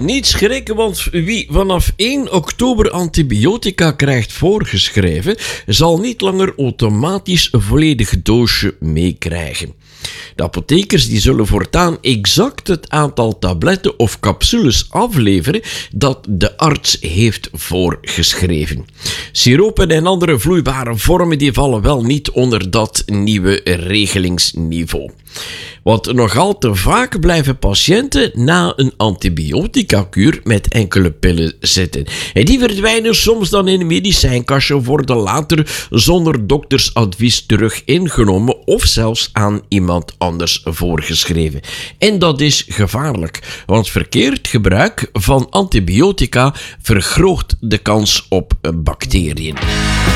Niet schrikken, want wie vanaf 1 oktober antibiotica krijgt voorgeschreven, zal niet langer automatisch een volledig doosje meekrijgen. De apothekers die zullen voortaan exact het aantal tabletten of capsules afleveren dat de arts heeft voorgeschreven. Siropen en andere vloeibare vormen die vallen wel niet onder dat nieuwe regelingsniveau. Want nog al te vaak blijven patiënten na een antibiotica-kuur met enkele pillen zitten. En die verdwijnen soms dan in een medicijnkastje of worden later zonder doktersadvies terug ingenomen of zelfs aan iemand anders voorgeschreven. En dat is gevaarlijk, want verkeerd gebruik van antibiotica vergroot de kans op bacteriën.